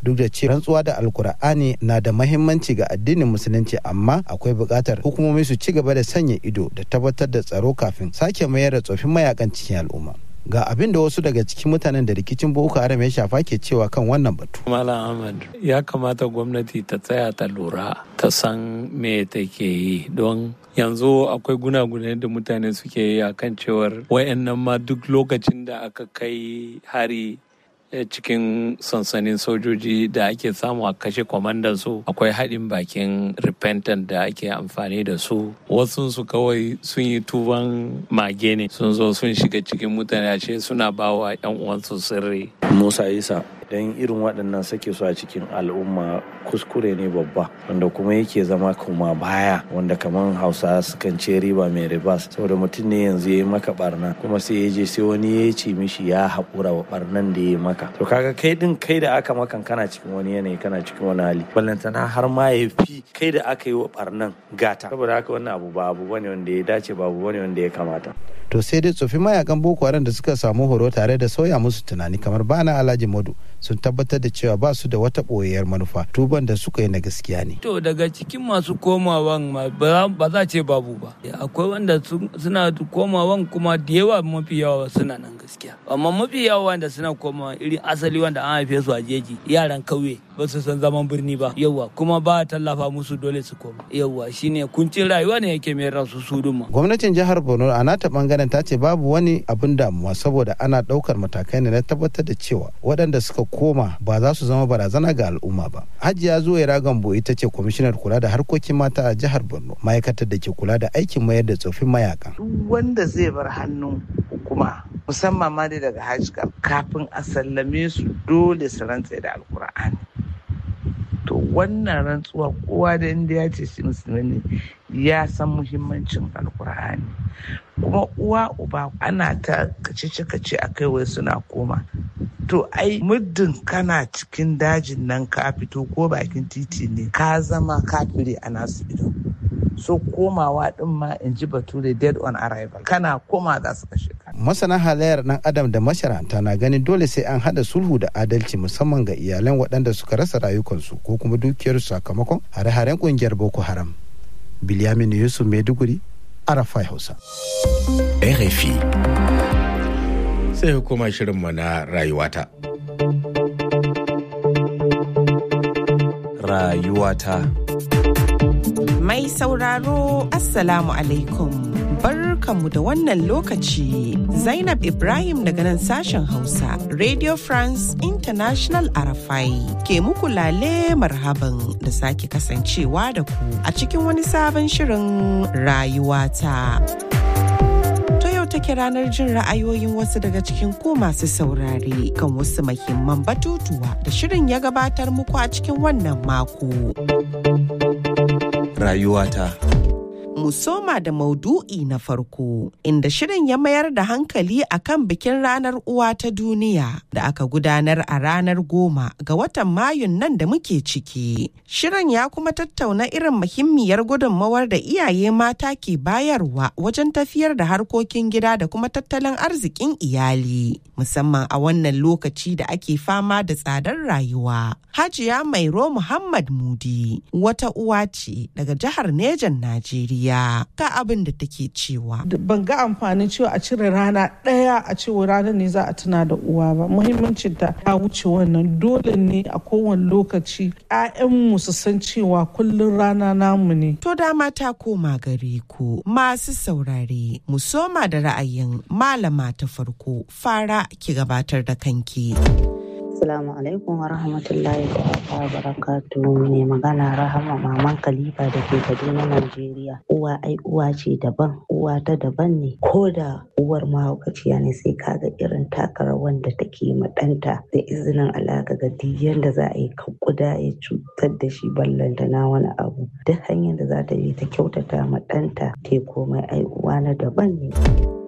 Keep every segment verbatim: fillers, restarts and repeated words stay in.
duk da cewa rantsuwa da alkur'ani na da mahimmanci ga addinin musulunci, amma akwai buƙatar hukumomi su ci gaba da sanya ido da tabbatar da tsaro kafin sake mayar da tsofin mayakan cikin al'umma. Ga abin da wasu daga cikin mutanen da rikicin Boko Haram ya shafa ke cewa kan wannan batu. Malam Ahmad, ya kamata gwamnati ta tsaya ta lura ta san me take yi, don yanzu akwai gunagune da mutane suke yi akan cewar wayannan ma duk lokacin da aka kai hari cikin sansanin sojoji da ake samu a kashe kwamandan su, akwai haɗin bakin repentant da ake amfani da su. Wasu su kawai sun yi tuban mage ne, sun zo sun shiga cikin mutane a ce suna bawa yan uwansu sirri. Musa Isa, don irin waɗannan sake su a cikin al'umma kuskure ne babba, wanda kuma yake zama kuma baya, wanda kamar Hausa sukan ce riba mai ribas, saboda mutum ne yanzu ya yi maka barna kuma sai ya je sai wani ya ce mishi ya haƙura wa barnan da ya yi maka. To kaga kai din kai da aka makan kana cikin wani yanayi, kana cikin wani hali, ballantana har ma ya fi kai da aka yi wa barnan gata. Saboda haka wannan abu ba abu bane wanda ya dace, ba abu bane wanda ya kamata. To sai dai tsofin mayakan Boko Haram da suka samu horo tare da sauya musu tunani kamar Bana Alhaji Modu sun tabbatar da cewa ba su da wata ɓoyayyar manufa, tuban da suka yi na gaskiya ne. To daga cikin masu komawan ba za ce babu ba, akwai wanda suna komawan kuma da yawa mafi yawa suna nan gaskiya, amma mafi yawa wanda suna komawa irin asali wanda an haife su a jeji, yaran kauye ba su san zaman birni ba, yawa kuma ba tallafa musu dole su koma, yawa shine kuncin rayuwa ne yake mai rasu su duma. Gwamnatin jihar Borno a nata bangaren ta ce babu wani abin damuwa saboda ana daukar matakai ne na tabbatar da cewa waɗanda suka koma ba za su zama barazana ga al'umma ba. Hajiya Zuwaira Gambo ita ce kwamishinar kula da harkokin mata a jihar Borno, ma'aikatar da ke kula da aikin mayar da tsofin mayaka. Duk wanda zai bar hannun hukuma musamman ma dai daga hajjka kafin a sallame su dole su rantse da alkur'ani. To wannan rantsuwa kowa da inda ya ce shi musulmi ne ya san muhimmancin alkur'ani, kuma uwa uba ana ta kace-kace a kai wai suna koma. To ai muddin kana cikin dajin nan ka fito ko bakin titi ne ka zama kafiri a nasu ido. So komawa din ma in ji bature dead on arrival, kana koma za su kashe ka. Masana halayyar dan adam da masharanta na ganin dole sai an hada sulhu da adalci musamman ga iyalan waɗanda suka rasa rayukansu ko kuma dukiyarsu sakamakon hare-haren kungiyar Boko Haram. Bilyamin Yusuf Maiduguri, Arafai Hausa. R F I. Sai hukuma shirinmu na rayuwata. Rayuwata. Mai sauraro, Assalamu alaikum. Barkanmu da wannan lokaci. Zainab Ibrahim daga nan sashen Hausa, Radio France International Arafai, ke muku lale marhaban da sake kasancewa da ku a cikin wani sabon shirin rayuwata. Take ranar jin ra'ayoyin wasu daga cikin ku masu saurare kan wasu muhimman batutuwa da shirin ya gabatar muku a cikin wannan mako. Rayuwata. Mu soma da maudu'i na farko, inda shirin ya mayar da hankali akan bikin ranar uwa ta duniya da aka gudanar a ranar goma ga watan Mayun nan da muke ciki. Shirin ya kuma tattauna irin muhimmiyar gudunmawar da iyaye mata ke bayarwa wajen tafiyar da harkokin gida da kuma tattalin arzikin iyali, musamman a wannan lokaci da ake fama da tsadar rayuwa. Hajiya Mairo Muhammad Mudi wata uwa ce daga jihar Nejan, Najeriya. Ka abin da take cewa. Ban ga amfanin cewa a cire rana ɗaya a cewa ranar ne za a tuna da uwa ba. Muhimmancin ta ya wuce wannan. Dole ne a kowane lokaci ƴaƴanmu su san cewa kullum rana namu ne. To dama ta koma gare ku masu saurare. Mu soma da ra'ayin malama ta farko. Fara ki gabatar da kanki. Assalamu alaikum wa rahmatullahi wa barakatuhu. Mai magana Rahama Maman Khalifa da ke Kaduna, Najeriya. Uwa ai uwa ce daban, uwa ta daban ne. Ko da uwar mahaukaciya ne sai kaga irin takarar wanda take ma ɗanta, da izinin Allah ka ga yanda za a yi kuda ya cutar da shi ballanta na wani abu. Duk hanyar da za ta yi ta kyautata ma ɗanta ke komai ai uwa na daban ne.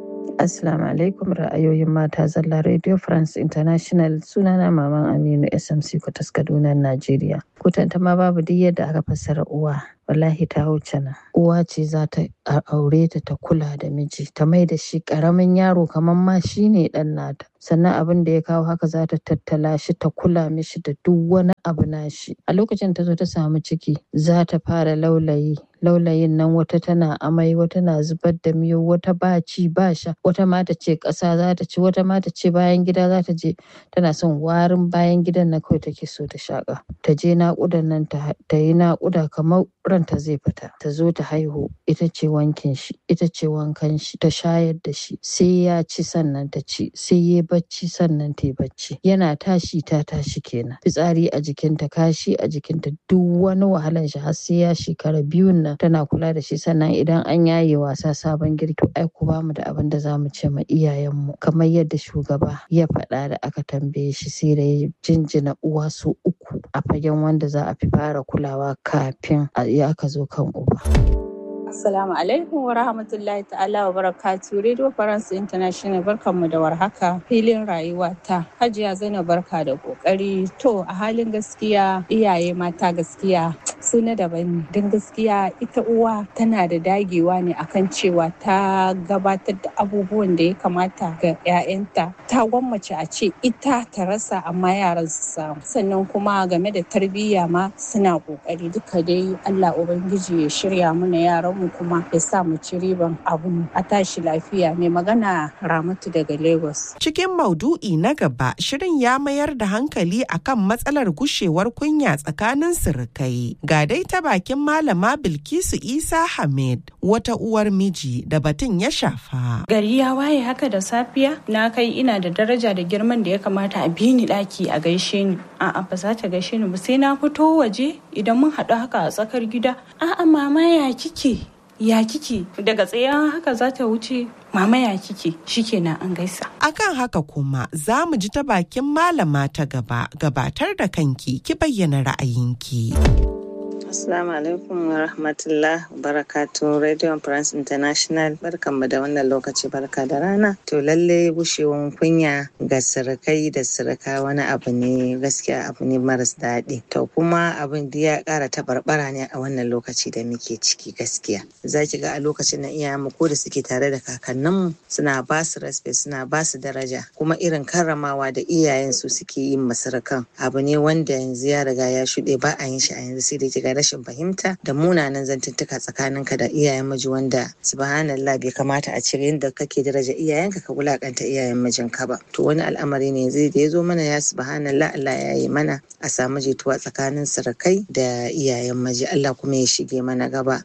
Assalamu alaikum, ra'ayoyin mata zalla Radio France International, sunana Maman Aminu S M C Kwatas Kaduna Najeriya. Kutanta ma babu duk yadda aka fassara uwa, wallahi ta wuce nan. Uwa ce za ta aure ta ta kula da miji, ta mai da shi karamin yaro kamar ma shi ne dan nata. Sannan abin da ya kawo haka za ta tattala shi, ta kula mishi da duk wani abu nashi. A lokacin ta zo ta samu ciki, za ta fara laulayi. Laulayin nan wata tana amai, wata na zubar da miyo, wata ba ci ba sha, wata ma ta ce ƙasa za ta ci, wata ma ta ce bayan gida za ta je, tana son warin bayan gidan na kawai take so ta shaƙa. Ta je naƙudan nan ta yi naƙuda kamar ranta zai fita, ta zo ta haihu, ita ce wankin shi, ita ce wankan shi, ta shayar da shi, sai ya ci sannan ta ci, sai ya bacci sannan ta yi bacci. Yana tashi ta tashi kenan. Fitsari a jikinta, kashi a jikinta, duk wani wahalan shi har sai ya shekara biyun nan tana kula da shi. Sannan idan an yaye wasa sabon girki, ai ku bamu da abin da zamu ce ma iyayenmu, kamar yadda shugaba ya faɗa da aka tambaye shi, sai da ya jinjina uwa su uku a fagen wanda za a fi fara kulawa kafin ya aka zo kan uba. Assalamu alaikum wa rahmatullahi ta'ala wa barakatu. Radio France International, barkanmu da warhaka. Filin rayuwa ta Hajiya Zainab, barka da kokari. To a halin gaskiya iyaye mata gaskiya su na daban ne. Don gaskiya ita uwa tana da dagewa ne akan cewa ta gabatar da abubuwan da ya kamata ga 'ya'yanta. Ta gwammace a ce ita ta rasa amma yaran su samu. Sannan kuma game da tarbiyya ma suna kokari. Duka dai Allah Ubangiji ya shirya mana yaran mu kuma ya sa mu ci riban abu. A tashi lafiya. Mai magana Ramatu daga Lagos. Cikin maudu'i na gaba, shirin ya mayar da hankali akan matsalar gushewar kunya tsakanin surukai. Ga dai ta bakin Malama Bilkisu Isa Hamid, wata uwar miji da batun ya shafa. Gari ya waye haka da safiya, na kai ina da daraja da girman da ya kamata a bi ni daki a gaishe ni. A'a ba za ta gaishe ni ba, sai na fito waje idan mun haɗu haka a tsakar gida. A'a mama ya kike? Ya kike? Daga tsaye haka za ta wuce, mama ya kike? Shikenan an gaisa. Akan haka kuma za mu ji ta bakin malama ta gaba. Gabatar da kanki, ki bayyana ra'ayinki. Assalamu alaikum wa rahmatullah barakatu. Radio France International, barkanmu da wannan lokaci, barka da rana. To lalle bushewan kunya ga sirikai da sirika wani abu ne, gaskiya abu ne maras daɗi. To kuma abin da ya ƙara tabarbara ne a wannan lokaci da muke ciki gaskiya. Za ki ga a lokacin na iyayenmu ko da suke tare da kakanninmu suna ba su respect, suna ba su daraja, kuma irin karramawa da iyayen su suke yin masirikan abu ne wanda yanzu ya riga ya shuɗe, ba a yin shi a yanzu, sai dai ki ga rashin fahimta da munanan zantuttuka tsakaninka da iyayen miji, wanda subhanallah bai kamata a cire yadda kake daraja iyayenka ka wulakanta iyayen mijinka ba. To wani al'amari ne zai da ya zo mana, ya subhanallah, Allah ya yi mana a samu jituwa tsakanin surukai da iyayen miji. Allah kuma ya shige mana gaba.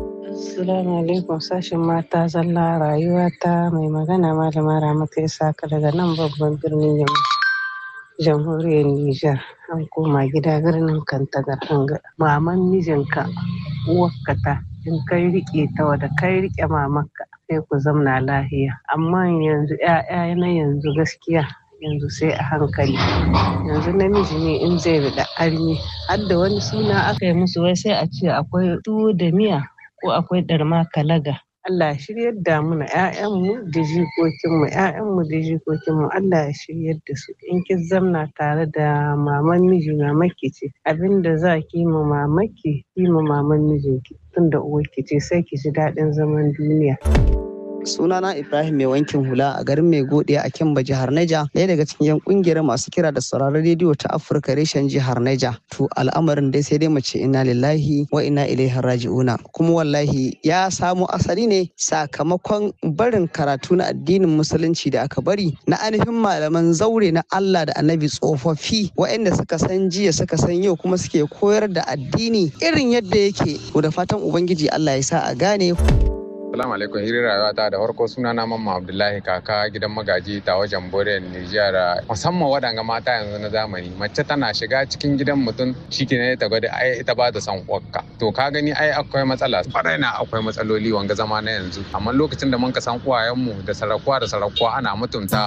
Assalamu alaikum, sashen mata zalla rayuwa ta, mai magana malama Ramatu Isaka daga nan babban birnin Yamma, jamhuriyar Nijar. An koma gida birnin Kantagar hanga. Maman mijinka uwarka ta, in kai rike ta wada kai rike mamanka sai ku zamna lahiya. Amma yanzu ƴaƴa na yanzu gaskiya yanzu sai a hankali. Yanzu namiji ne in zai bida armi, har da wani suna aka yi musu, wai sai a ce akwai tuwo da miya ko akwai ɗarma kalaga. Allah ya shiryar da mu na ƴaƴanmu da jikokinmu, ƴaƴanmu da jikokinmu, Allah ya shiryar da su. In ki zamna tare da maman miji, mamaki ce, abinda za ki yi ma mamaki, yi ma maman mijinki, tunda uwarki ce, sai ki ji daɗin zaman duniya. Sunana Ibrahim mai wankin hula a garin Mai Gode a Kimba, jihar Neja, ɗaya daga cikin yan kungiyar masu kira da sauraron rediyo ta Afirka reshen jihar Neja. To al'amarin dai sai dai mu ce inna lillahi wa inna ilaihi raji'una. Kuma wallahi ya samo asali ne sakamakon barin karatu na addinin musulunci da aka bari na ainihin malaman zaure na Allah da Annabi tsofaffi, waɗanda suka san jiya suka san yau kuma suke koyar da addini irin yadda yake. Da fatan Ubangiji Allah ya sa a gane. Assalamu alaikum, hirin rayuwa ta da farko suna na Mamman Abdullahi kaka gidan magaji ta wajen Bore Nijar. Musamman waɗanga mata yanzu na zamani, mace tana shiga cikin gidan mutum shikenan ta gwada ai ita ba ta son uwarka. To ka gani ai akwai matsala, kwarai na akwai matsaloli wanga zama na yanzu. Amma lokacin da mun ka san uwayenmu da sarakuwa da sarakuwa ana mutunta.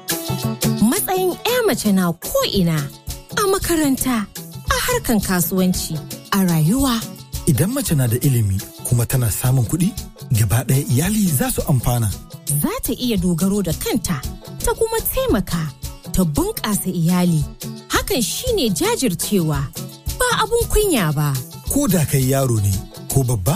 Matsayin 'ya mace na ko ina, a makaranta, a harkan kasuwanci, a rayuwa. Idan mace na da ilimi kuma tana samun kuɗi, gaba ɗaya iyali za su amfana. za ta iya dogaro da kanta ta kuma taimaka ta bunƙasa iyali. Hakan shine jajircewa ba abun kunya ba. Ko da kai yaro ne ko babba,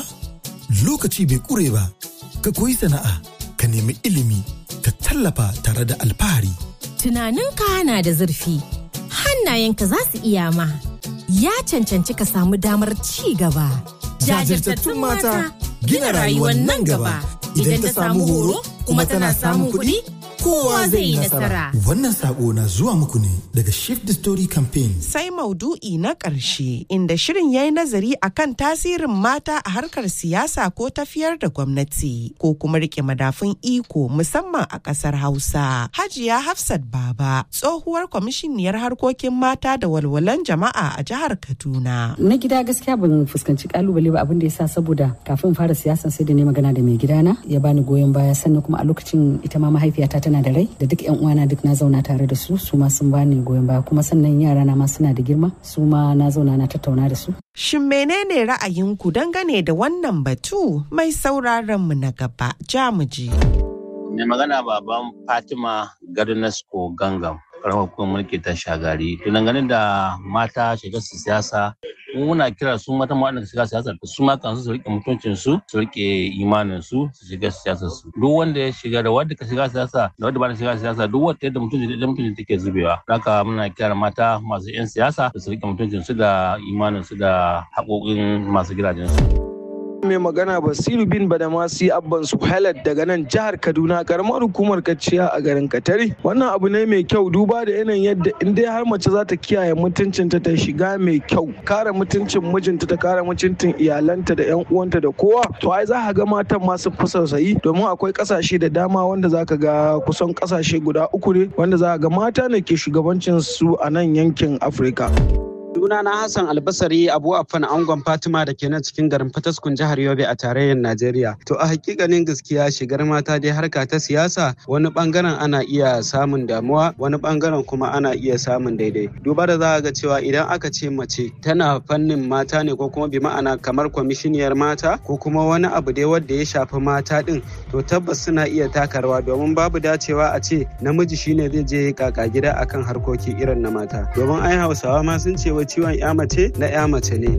lokaci bai ƙure ba. Ka koyi sana'a, ka nemi ilimi, ka tallafa tare da alfahari. Tunaninka na da zurfi, hannayenka za su iya ma. Ya cancanci ka samu damar ci gaba. Jajirtattun mata gina rayuwar nan gaba. Idan ta samu horo kuma tana samun kuɗi, kowa zai yi nasara. Wannan sako na zuwa muku ne daga Shift the Story Campaign. Sai maudu'i na ƙarshe inda shirin ya yi nazari akan tasirin mata a harkar siyasa ko tafiyar da gwamnati ko kuma rike madafun iko musamman a ƙasar Hausa. Hajiya Hafsat Baba, tsohuwar kwamishiniyar harkokin mata da walwalan jama'a a jihar Kaduna. Na gida gaskiya ban fuskanci kalubale ba, abin da ya sa saboda kafin fara siyasa sai da ne magana da mai gidana ya bani goyon baya, sannan kuma a lokacin ita ma mahaifiyata tana da rai da duk yan uwana duk na zauna tare da su su ma sun bani goyon baya, kuma sannan yara na ma suna da girma su ma na zauna na tattauna da su. Shin menene ra'ayinku dangane da wannan batu? Mai sauraron mu na gaba jamuji. Mai magana baban Fatima Garnasko Gangam, karamar hukumar mulki ta Shagari. To dangane da mata shiga siyasa, muna kira su mata ma waɗanda shiga siyasa su ma kansu su rike mutuncin su su rike imanin su su shiga siyasa su. Duk wanda ya shiga da wanda ka shiga siyasa da wanda ba ta shiga siyasa, duk wanda yadda mutuncin da mutuncin take zubewa. Haka muna kira mata masu yan siyasa su rike mutuncin su da imanin su da haƙoƙin masu gidajen su. Mai magana Basiru bin Badamasi Abban Suhailat daga nan jihar Kaduna, karamar hukumar Kaciya a garin Katari. Wannan abu ne mai kyau duba da yanayin yadda in dai har mace za ta kiyaye mutuncinta ta shiga mai kyau, kare mutuncin mijinta ta kare mutuncin iyalanta da yan uwanta da kowa, to ai za ka ga matan ma sun fi sausayi, domin akwai kasashe da dama wanda za ka ga kusan kasashe guda uku ne wanda za ka ga mata ne ke shugabancin su a nan yankin Afirka. Sunana Hassan Albasari Abu Affan Angon Fatima da ke nan cikin garin Fataskun jihar Yobe a tarayyar Najeriya. To a hakikanin gaskiya shigar mata dai harka ta siyasa, wani bangaren ana iya samun damuwa, wani bangaren kuma ana iya samun daidai. Duba da za ga cewa idan aka ce mace tana fannin mata ne ko kuma bi ma'ana kamar kwamishiniyar mata ko kuma wani abu dai wanda ya shafi mata din, to tabbas suna iya taka rawa, domin babu dacewa a ce namiji shine zai je kaka gida akan harkoki irin na mata. Domin ai Hausawa ma sun ce ciwon ya mace na ya mace ne.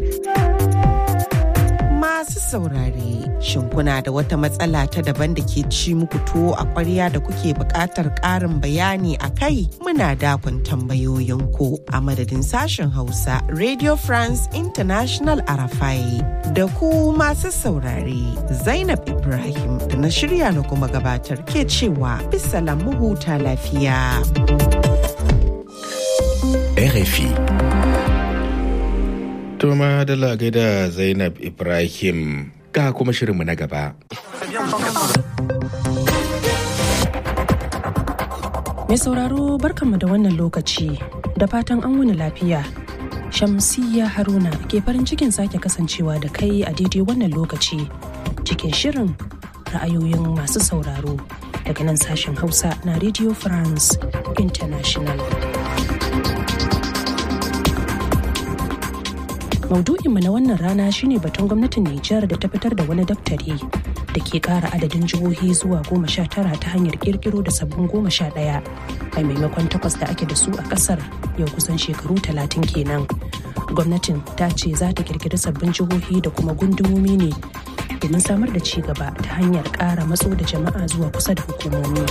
Masu saurare, shin kuna da wata matsala ta daban da ke ci muku tuwo a ƙwarya da kuke buƙatar ƙarin bayani a kai? Muna dakon tambayoyinku a madadin sashen Hausa Radio France International Arafai. Da ku masu saurare, Zainab Ibrahim da na shirya na kuma gabatar ke cewa bisalam mu huta lafiya. R F I. Toma da lagai da Zainab Ibrahim, ga kuma shirinmu na gaba. Mai sauraro barkanmu da wannan lokaci, da fatan an wuni lafiya. Shamsiyya Haruna ke farin cikin sake kasancewa da kai a daidai wannan lokaci cikin shirin ra'ayoyin masu sauraro daga nan sashen Hausa na Radio France International. Maudu'inmu na wannan rana shine batun gwamnatin Nijar da ta fitar da wani daftari da ke kara adadin jihohi zuwa goma sha tara ta hanyar kirkiro da sabbin goma sha ɗaya a maimakon takwas da ake da su a ƙasar yau kusan shekaru talatin kenan. Gwamnatin ta ce za ta kirkiri sabbin jihohi da kuma gundumomi ne domin samar da ci gaba ta hanyar ƙara matso da jama'a zuwa kusa da hukumomi.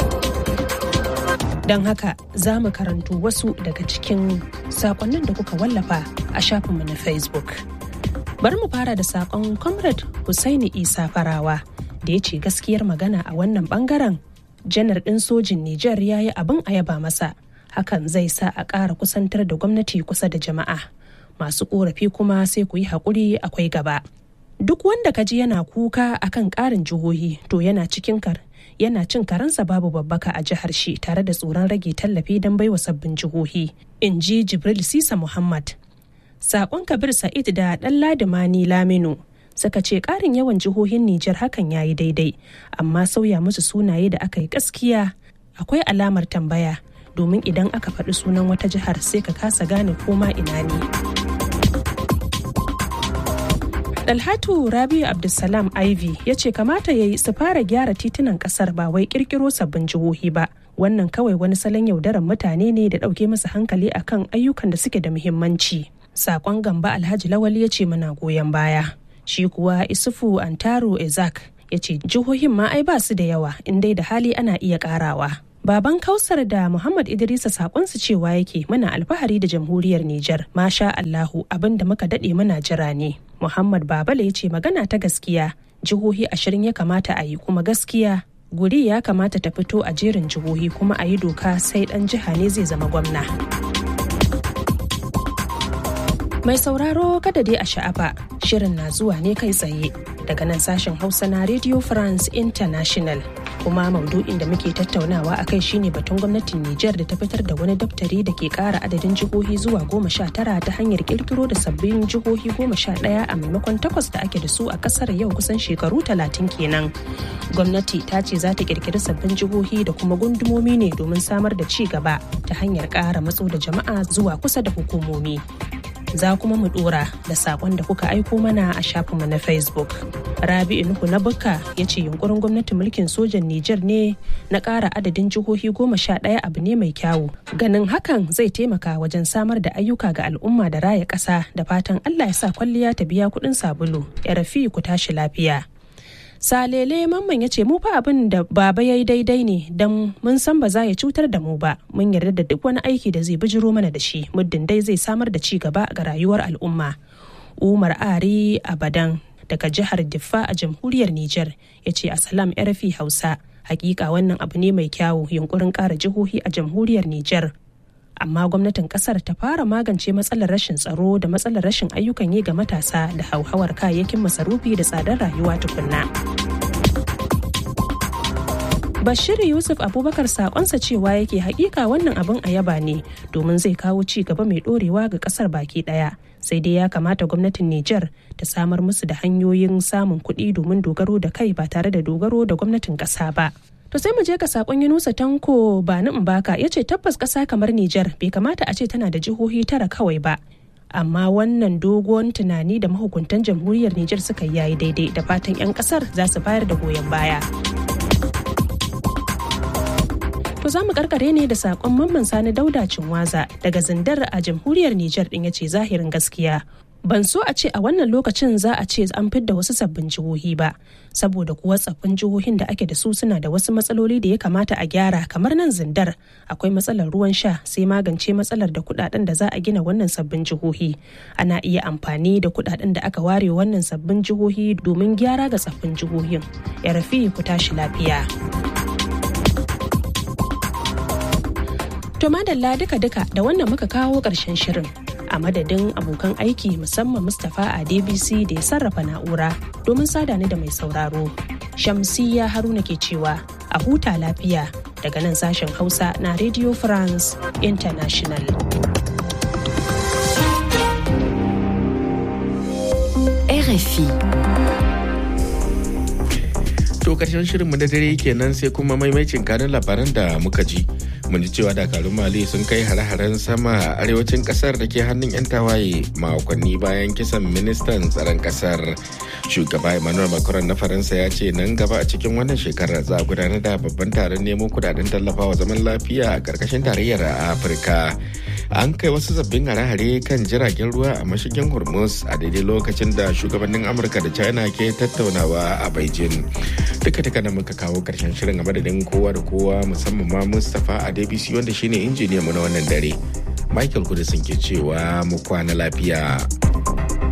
Don haka za mu karanto wasu daga cikin sakonnin da kuka wallafa a shafinmu na Facebook. Bari mu fara da sakon Comrade Hussaini Isa Farawa da ya ce gaskiyar magana a wannan bangaren janar ɗin sojin Nijar ya yi abin a yaba masa. Hakan zai sa a ƙara kusantar da gwamnati kusa da jama'a. Masu ƙorafi kuma sai ku yi haƙuri akwai gaba. Duk wanda kaji yana kuka akan ƙarin jihohi to yana cikin kar yana cin karansa babu babbaka a jihar shi tare da tsoron rage tallafi don baiwa sabbin jihohi, in ji Jibril Sisa Muhammad. Sakon Kabir Sa'id da Ɗanladi Mani Laminu suka ce ƙarin yawan jihohin Nijar hakan ya yi daidai, amma sauya musu sunaye da aka yi gaskiya akwai alamar tambaya, domin idan aka faɗi sunan wata jihar sai ka kasa gane koma ina ne. Dalhatu Rabiu Abdulsalam Ivy ya ce kamata ya yi su fara gyara titunan kasar ba wai kirkiro sabbin jihohi ba. Wannan kawai wani salon yaudarar mutane ne da ɗauke masa hankali akan ayyukan da suke da muhimmanci. Sakon Gamba Alhaji Lawal ya ce muna goyon baya. Shi kuwa Isufu Antaru Ezak ya ce jihohin ma ai ba su da yawa in dai da hali ana iya karawa. Baban Kausar da Muhammad Idrisa sakonsu cewa yake muna alfahari da jamhuriyar Nijar. Masha Allahu abin da muka dade muna jira ne. Muhammad Babale ya ce magana ta gaskiya jihohi ashirin ya kamata a yi kuma gaskiya guri ya kamata ta fito a jerin jihohi kuma a yi doka sai dan jiha ne zai zama gwamna. Mai sauraro kada dai a sha'afa shirin na zuwa ne kai tsaye daga nan sashen Hausa na Radio France International. Kuma maudu'in da muke tattaunawa a kai shine batun gwamnatin Nijar da ta fitar da wani daftari da ke kara adadin jihohi zuwa goma sha tara ta hanyar kirkiro da sabbin jihohi goma sha ɗaya a maimakon takwas da ake da su a kasar yau kusan shekaru talatin kenan. Gwamnati ta ce za ta kirkiri sabbin jihohi da kuma gundumomi ne domin samar da ci gaba ta hanyar kara matso da jama'a zuwa kusa da hukumomi. Za kuma mu dora da sakon da kuka aiko mana a shafinmu na Facebook. Rabi'u Nuhu na Bukka ya ce yunkurin gwamnatin mulkin sojan Nijar ne na ƙara adadin jihohi goma sha ɗaya abu ne mai kyawu. Ganin hakan zai taimaka wajen samar da ayyuka ga al'umma da raya ƙasa da fatan Allah ya sa kwalliya ta biya kuɗin sabulu. Ya rafi ku tashi lafiya. Salele Mamman ya ce mu fa abin da baba ya yi daidai ne don mun san ba za ya cutar da mu ba mun yarda da duk wani aiki da zai bijiro mana da shi muddin dai zai samar da ci gaba ga rayuwar al'umma. Umar Ari Abadan daga jihar Diffa a jamhuriyar Nijar ya ce Assalam R F I Hausa hakika wannan abu ne mai kyawu yunkurin ƙara jihohi a jamhuriyar Nijar. Amma gwamnatin kasar ta fara magance matsalar rashin tsaro da matsalar rashin ayyukan yi ga matasa da hauhawar kayayyakin masarufi da tsadar rayuwa tukunna. Bashir Yusuf Abubakar sakonsa cewa yake hakika wannan abin a yaba ne domin zai kawo ci gaba mai dorewa ga kasar baki daya. Sai dai ya kamata gwamnatin Nijar ta samar musu da hanyoyin samun kuɗi domin dogaro da kai ba tare da dogaro da gwamnatin ƙasa ba. To sai mu je ga sakon Yunusa Tanko Bani Mbaka ya ce tabbas ƙasa kamar Nijar bai kamata a ce tana da jihohi tara kawai ba. Amma wannan dogon tunani da mahukuntan jamhuriyar Nijar suka yi yayi daidai da fatan 'yan ƙasar za su bayar da goyon baya. To za mu karkare ne da sakon Mamman Sani Dauda Cinwaza daga Zindar a jamhuriyar Nijar din ya ce zahirin gaskiya. Ban so a ce a wannan lokacin za a ce an fidda wasu sabbin jihohi ba, saboda kuwa tsaffin jihohin da ake da su suna da wasu matsaloli da ya kamata a gyara kamar nan Zindar akwai matsalar ruwan sha sai magance matsalar da kudaden da za a gina wannan sabbin jihohi. Ana iya amfani da kudaden da aka ware wannan sabbin jihohi domin gyara ga tsaffin jihohin. Ya rafi ku tashi lafiya. To madalla duka-duka da wannan muka kawo ƙarshen shirin. A madadin abokan aiki musamman Mustapha a D B C da ya sarrafa na'ura domin sada ni da mai sauraro. Shamsiyya Haruna ke cewa a huta lafiya daga nan sashen Hausa na Radio France International. R F I. To karshen shirinmu na dare kenan sai kuma maimacin kanin labaran da muka ji. Mun ji cewa dakarun Mali sun kai hare-haren sama a arewacin kasar da ke hannun 'yan tawaye makonni bayan kisan ministan tsaron kasar. Shugaba Emmanuel Macron na Faransa ya ce nan gaba a cikin wannan shekarar za a gudanar da babban taron neman kudaden tallafawa zaman lafiya a karkashin tarayyar Afirka. An kai wasu sabbin hare-hare kan jiragen ruwa a mashigin Hormuz a daidai lokacin da shugabannin Amurka da China ke tattaunawa a Beijing. Duka-duka da muka kawo karshen shirin a madadin kowa da kowa musamman ma Mustapha a D B C wanda shine injiniyan mu na wannan dare. Michael Kudisin ke cewa mu kwana lafiya.